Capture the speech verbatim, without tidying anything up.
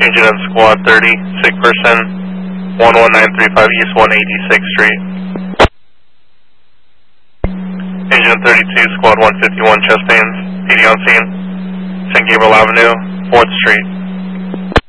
Engine and Squad thirty, sick person, one one nine three five East one eighty-sixth Street. Engine thirty-two, Squad one fifty-one, chest pains, P D on scene, Saint Gabriel Avenue, fourth Street.